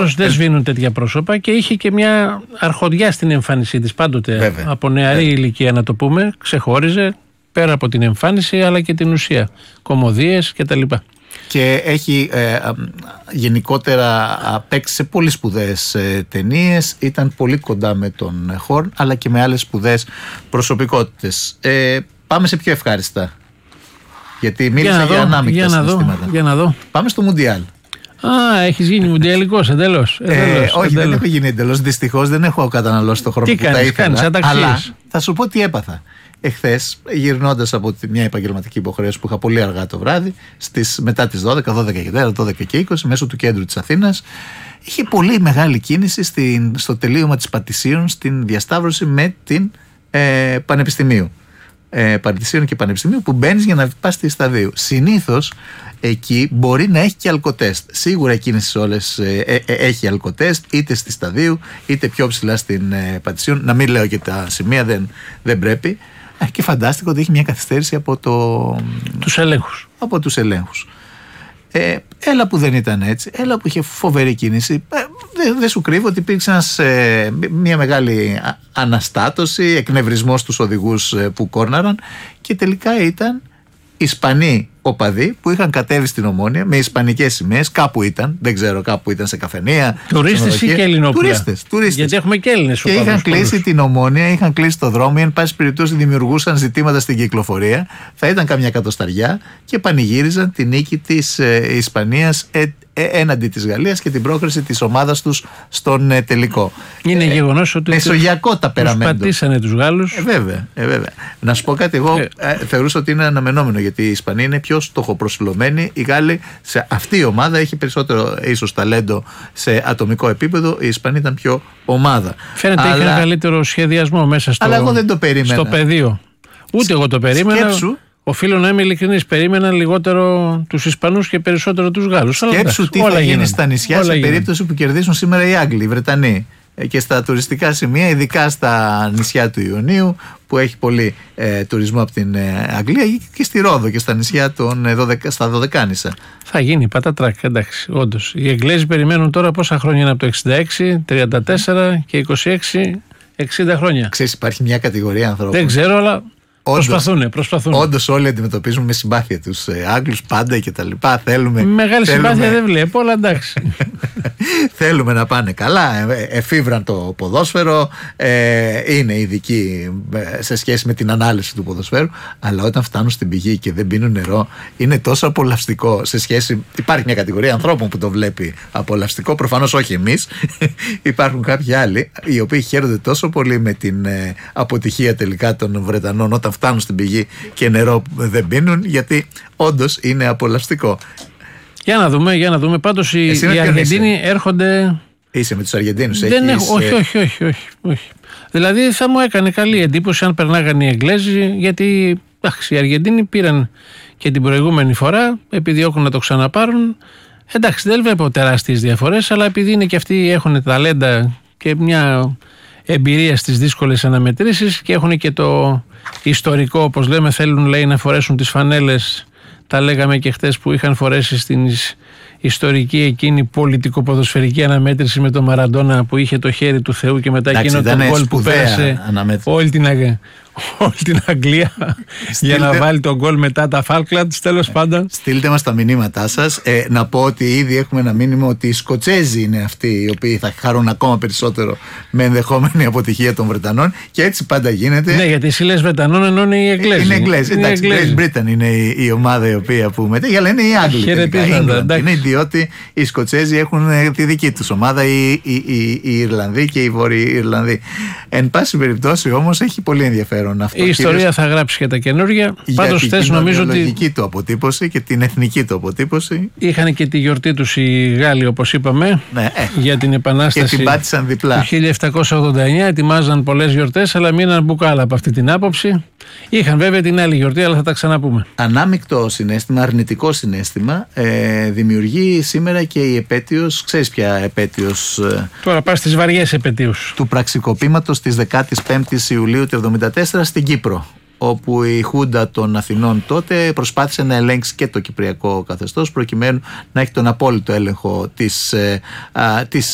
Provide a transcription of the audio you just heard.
Δυστυχώς δεν σβήνουν τέτοια πρόσωπα και είχε και μια αρχοντιά στην εμφάνισή της πάντοτε. Βέβαια. Από νεαρή ηλικία, να το πούμε, ξεχώριζε πέρα από την εμφάνιση αλλά και την ουσία. Κωμωδίες κτλ. Και έχει γενικότερα παίξει σε πολύ σπουδαίες ταινίες. Ήταν πολύ κοντά με τον Χόρν, αλλά και με άλλες σπουδαίες προσωπικότητες. Πάμε σε πιο ευχάριστα. Γιατί μίλησα για ανάμεικτα συναισθήματα. Για να δω. Πάμε στο Μουντιάλ. Έχεις γίνει μουντιαλικός εντελώς. Όχι, δεν έχω γίνει εντελώς. Δυστυχώς δεν έχω καταναλώσει το χρόνο που θα ήθελα. Αλλά θα σου πω τι έπαθα. Εχθές, γυρνώντας από μια επαγγελματική υποχρέωση που είχα πολύ αργά το βράδυ, μετά τις 12 και 4, 12 και 20, μέσω του κέντρου της Αθήνας, είχε πολύ μεγάλη κίνηση στο τελείωμα της Πατησίων, στην διασταύρωση με την Πανεπιστημίου. Πατησίων και Πανεπιστημίου, που μπαίνεις για να πας στη Σταδίου. Συνήθως εκεί μπορεί να έχει και αλκοτέστ. Σίγουρα εκείνες τις όλες έχει αλκοτέστ, είτε στη Σταδίου είτε πιο ψηλά στην Πατησίων. Να μην λέω και τα σημεία, δεν πρέπει. Και φαντάστηκε ότι έχει μια καθυστέρηση από τους ελέγχους. Από τους ελέγχους. Έλα που δεν ήταν έτσι, έλα που είχε φοβερή κίνηση. Δεν σου κρύβω ότι υπήρξε μια μεγάλη αναστάτωση, εκνευρισμός στους οδηγούς που κόρναραν, και τελικά ήταν Ισπανοί οπαδοί που είχαν κατέβει στην Ομόνοια με ισπανικές σημαίες. Κάπου ήταν, δεν ξέρω, κάπου ήταν σε καφενεία. Τουρίστες ή και Ελληνόπουλα? Τουρίστες. Γιατί έχουμε και Έλληνες οπαδούς. Και είχαν κλείσει την Ομόνοια, είχαν κλείσει το δρόμο, ή εν πάση περιπτώσει δημιουργούσαν ζητήματα στην κυκλοφορία. Θα ήταν καμιά κατοσταριά και πανηγύριζαν την νίκη της Ισπανίας έναντι της Γαλλίας και την πρόκριση της ομάδας τους στον τελικό. Είναι γεγονός ότι μεσογειακό ταπεραμέντο. Τους πατήσανε τους Γάλλους. Βέβαια. Να σου πω κάτι, εγώ θεωρούσα ότι είναι αναμενόμενο, γιατί η Ισπανία είναι πιο στοχοπροσιλωμένη. Οι Γάλλοι, σε αυτή η ομάδα έχει περισσότερο ίσως ταλέντο σε ατομικό επίπεδο. Η Ισπανία ήταν πιο ομάδα. Φαίνεται έχει ένα καλύτερο σχεδιασμό μέσα αλλά εγώ δεν το περίμενα. Στο πεδίο. Ούτε εγώ το περίμενα. Σκέψου. Οφείλω να είμαι ειλικρινής. Περίμενα λιγότερο τους Ισπανούς και περισσότερο τους Γάλλους. Σκέψου τι θα γίνει στα νησιά σε περίπτωση που κερδίσουν σήμερα οι Άγγλοι, οι Βρετανοί. Και στα τουριστικά σημεία, ειδικά στα νησιά του Ιωνίου, που έχει πολύ τουρισμό από την Αγγλία, και στη Ρόδο και στα νησιά στα Δωδεκάνησα. Θα γίνει πατατράκ, εντάξει, όντως. Οι Εγγλέζοι περιμένουν τώρα πόσα χρόνια είναι από το 66, 34 και 26, 60 χρόνια. Ξέρεις, υπάρχει μια κατηγορία ανθρώπων. Δεν ξέρω, αλλά προσπαθούν. Όντως όλοι αντιμετωπίζουν με συμπάθεια τους Άγγλους πάντα και τα λοιπά. Μεγάλη συμπάθεια δεν βλέπω, αλλά εντάξει. Θέλουμε να πάνε καλά. Εφήβραν το ποδόσφαιρο. Είναι ειδικοί σε σχέση με την ανάλυση του ποδοσφαίρου. Αλλά όταν φτάνουν στην πηγή και δεν πίνουν νερό, είναι τόσο απολαυστικό σε σχέση. Υπάρχει μια κατηγορία ανθρώπων που το βλέπει απολαυστικό. Προφανώς όχι εμείς. Υπάρχουν κάποιοι άλλοι οι οποίοι χαίρονται τόσο πολύ με την αποτυχία τελικά των Βρετανών όταν φτάνουν στην πηγή και νερό δεν πίνουν, γιατί όντως είναι απολαυστικό. Για να δούμε. Πάντως οι Αργεντίνοι έρχονται. Είσαι με τους Αργεντίνους? Όχι. Δηλαδή θα μου έκανε καλή εντύπωση αν περνάγανε οι Εγγλέζοι, γιατί οι Αργεντίνοι πήραν και την προηγούμενη φορά, επιδιώκουν να το ξαναπάρουν. Εντάξει, δεν βλέπω τεράστιες διαφορές, αλλά επειδή είναι και αυτοί έχουν ταλέντα και μια εμπειρία στις δύσκολες αναμετρήσεις και έχουν και το ιστορικό, όπως λέμε, θέλουν, λέει, να φορέσουν τις φανέλες. Τα λέγαμε και χτες που είχαν φορέσει στην ιστορική εκείνη πολιτικο-ποδοσφαιρική αναμέτρηση με τον Μαραντόνα που είχε το χέρι του Θεού και μετά εκείνο το γκολ που πέρασε όλη την Αγγλία για να βάλει τον γκολ μετά τα Falklands, τέλος πάντων. Στείλτε μας τα μηνύματά σας. Να πω ότι ήδη έχουμε ένα μήνυμα ότι οι Σκοτσέζοι είναι αυτοί οι οποίοι θα χαρούν ακόμα περισσότερο με ενδεχόμενη αποτυχία των Βρετανών, και έτσι πάντα γίνεται. Ναι, γιατί εσύ λες Βρετανών ενώ είναι οι Εγγλέζοι. Είναι Εγγλέζοι. Εντάξει, Great Britain είναι η ομάδα η οποία που μετέχει, αλλά είναι οι Άγγλοι. Είναι διότι οι Σκοτσέζοι έχουν τη δική τους ομάδα, οι Ιρλανδοί και οι Βόρειοι Ιρλανδοί. Εν πάση περιπτώσει όμως έχει πολύ ενδιαφέρον αυτό. Η ιστορία θα γράψει και τα καινούργια. Πάντως χθες νομίζω ότι. Την ιδεολογική του αποτύπωση και την εθνική του αποτύπωση. Είχαν και τη γιορτή τους οι Γάλλοι, όπως είπαμε, για την Επανάσταση. Και την πάτησαν διπλά. Το 1789 ετοιμάζαν πολλές γιορτές, αλλά μείναν μπουκάλα από αυτή την άποψη. Είχαν βέβαια την άλλη γιορτή, αλλά θα τα ξαναπούμε. Ανάμεικτο συναίσθημα, αρνητικό συναίσθημα, δημιουργεί σήμερα και η επέτειος. Ξέρεις ποια επέτειος? Τώρα πας στις βαριές επετείους. Του πραξικοπήματος της 15ης Ιουλίου του 1974 στην Κύπρο, όπου η Χούντα των Αθηνών τότε προσπάθησε να ελέγξει και το κυπριακό καθεστώς προκειμένου να έχει τον απόλυτο έλεγχο της